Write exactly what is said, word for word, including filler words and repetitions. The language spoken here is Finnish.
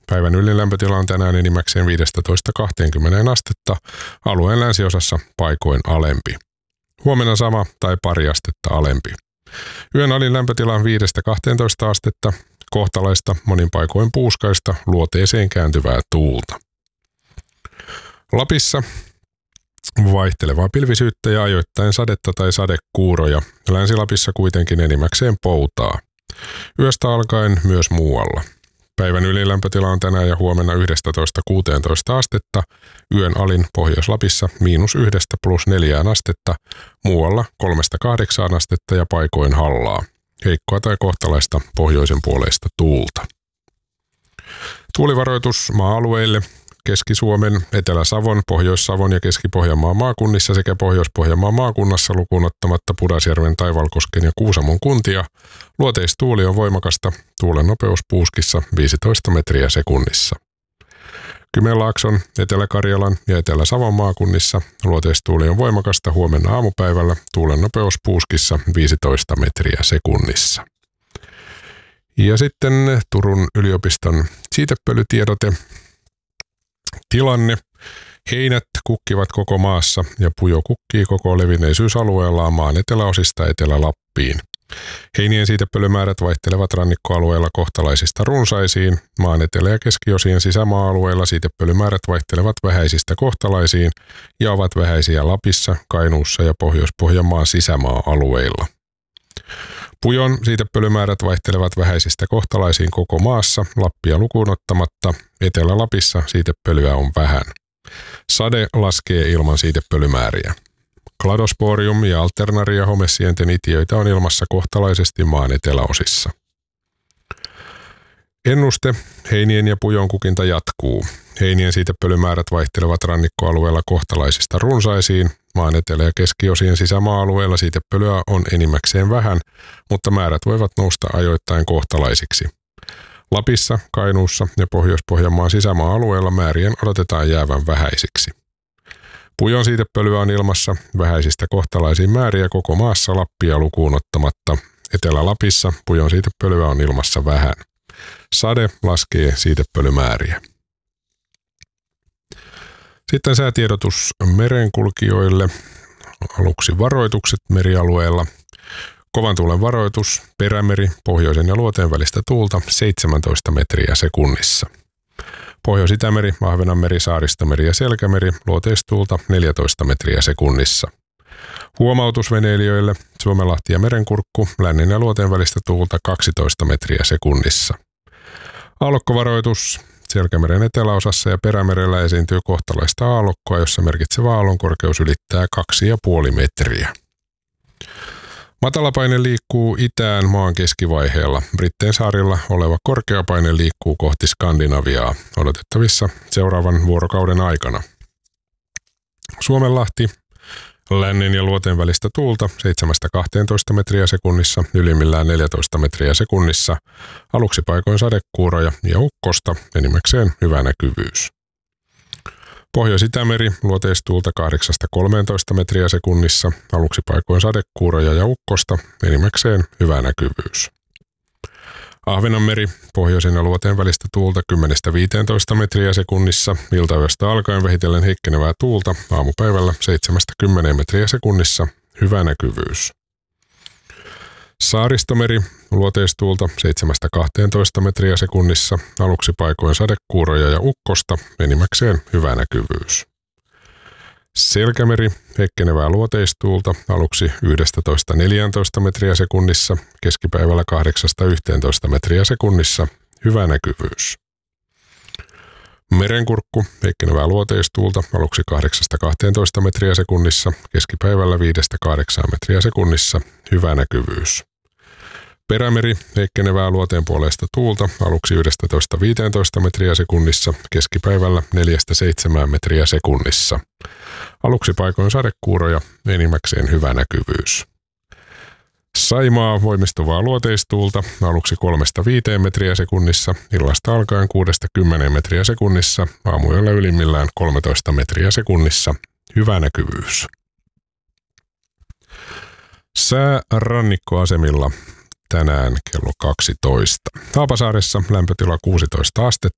Päivän ylin lämpötila on tänään enimmäkseen viisitoista kaksikymmentä astetta, alueen länsiosassa paikoin alempi. Huomenna sama tai pari astetta alempi. Yön alin lämpötila on viidestä kahteentoista astetta, kohtalaista monin paikoin puuskaista luoteeseen kääntyvää tuulta. Lapissa vaihtelevaa pilvisyyttä ja ajoittain sadetta tai sadekuuroja, Länsi-Lapissa kuitenkin enimmäkseen poutaa. Yöstä alkaen myös muualla. Päivän ylilämpötila on tänään ja huomenna yksitoista kuusitoista astetta, yön alin Pohjois-Lapissa miinus yhdestä plus neljään astetta, muualla kolmesta kahdeksaan astetta ja paikoin hallaa. Heikkoa tai kohtalaista pohjoisen puoleista tuulta. Tuulivaroitus maa-alueille. Keski-Suomen, Etelä-Savon, Pohjois-Savon ja Keski-Pohjanmaan maakunnissa sekä Pohjois-Pohjanmaan maakunnassa lukuun ottamatta Pudasjärven, Taivalkosken ja Kuusamon kuntia. Luoteistuuli on voimakasta, tuulen nopeus puuskissa viisitoista metriä sekunnissa. Kymenlaakson, Etelä-Karjalan ja Etelä-Savon maakunnissa luoteistuuli on voimakasta huomenna aamupäivällä, tuulen nopeus puuskissa viisitoista metriä sekunnissa. Ja sitten Turun yliopiston siitepölytiedote. Tilanne. Heinät kukkivat koko maassa ja pujo kukkii koko levinneisyysalueellaan maan eteläosista Etelä-Lappiin. Heinien siitepölymäärät vaihtelevat rannikkoalueella kohtalaisista runsaisiin. Maan etelä- ja keskiosien sisämaa-alueilla siitepölymäärät vaihtelevat vähäisistä kohtalaisiin ja ovat vähäisiä Lapissa, Kainuussa ja Pohjois-Pohjanmaan sisämaa-alueilla. Pujon siitepölymäärät vaihtelevat vähäisistä kohtalaisiin koko maassa, Lappia lukuun ottamatta. Etelä-Lapissa siitepölyä on vähän. Sade laskee ilman siitepölymääriä. Kladosporium ja alternaria homesienten itiöitä on ilmassa kohtalaisesti maan eteläosissa. Ennuste. Heinien ja pujon kukinta jatkuu. Heinien siitepölymäärät vaihtelevat rannikkoalueella kohtalaisista runsaisiin. Maan etelä- ja keskiosien sisämaa-alueella siitepölyä on enimmäkseen vähän, mutta määrät voivat nousta ajoittain kohtalaisiksi. Lapissa, Kainuussa ja Pohjois-Pohjanmaan sisämaa-alueella määrien odotetaan jäävän vähäisiksi. Pujon siitepölyä on ilmassa vähäisistä kohtalaisiin määriä koko maassa Lappia lukuun ottamatta. Etelä-Lapissa pujon siitepölyä on ilmassa vähän. Sade laskee siitepölymääriä. Sitten säätiedotus merenkulkijoille. Aluksi varoitukset merialueella. Kovan tuulen varoitus, Perämeri, pohjoisen ja luoteen välistä tuulta seitsemäntoista metriä sekunnissa. Pohjois-Itämeri, Ahvenanmeri, Saaristomeri ja Selkämeri, luoteistuulta neljätoista metriä sekunnissa. Huomautus veneilijöille, Suomenlahti ja Merenkurkku, lännen ja luoteen välistä tuulta kaksitoista metriä sekunnissa. Aallokkovaroitus, Selkämeren eteläosassa ja Perämerellä esiintyy kohtalaista aallokkoa, jossa merkitsevä aallonkorkeus ylittää kaksi pilkku viisi metriä. Matalapaine liikkuu itään maan keskivaiheella. Brittein saarilla oleva korkeapaine liikkuu kohti Skandinaviaa odotettavissa seuraavan vuorokauden aikana. Suomenlahti, lännen ja luoteen välistä tuulta seitsemästä kahteentoista metriä sekunnissa, ylimmillään neljätoista metriä sekunnissa, aluksi paikoin sadekuuroja ja ukkosta, enimmäkseen hyvä näkyvyys. Pohjois-Itämeri, luoteistuulta kahdeksasta kolmeentoista metriä sekunnissa, aluksi paikoin sadekuuroja ja ukkosta, enimmäkseen hyvä näkyvyys. Ahvenanmeri, pohjoisen ja luoteen välistä tuulta kymmenestä viiteentoista metriä sekunnissa, iltayöstä alkaen vähitellen heikkenevää tuulta, aamupäivällä seitsemästä kymmeneen metriä sekunnissa, hyvä näkyvyys. Saaristomeri, luoteistuulta seitsemästä kahteentoista metriä sekunnissa, aluksi paikoin sadekuuroja ja ukkosta, enimmäkseen hyvä näkyvyys. Selkämeri, heikkenevää luoteistuulta, aluksi yksitoista neljätoista metriä sekunnissa, keskipäivällä kahdeksasta yhteentoista metriä sekunnissa, hyvä näkyvyys. Merenkurkku, heikkenevää luoteistuulta, aluksi kahdeksasta kahteentoista metriä sekunnissa, keskipäivällä viidestä kahdeksaan metriä sekunnissa, hyvä näkyvyys. Perämeri, heikkenevää luoteen puoleista tuulta, aluksi yksitoista viiteentoista metriä sekunnissa, keskipäivällä neljästä seitsemään metriä sekunnissa. Aluksi paikoin sadekuuroja, enimmäkseen hyvä näkyvyys. Saimaa, voimistuvaa luoteistuulta, aluksi kolmesta viiteen metriä sekunnissa, illasta alkaen kuudesta kymmeneen metriä sekunnissa, aamuyöllä ylimmillään kolmetoista metriä sekunnissa, hyvä näkyvyys. Sää rannikkoasemilla tänään kello kaksitoista. Haapasaaressa lämpötila kuusitoista astetta,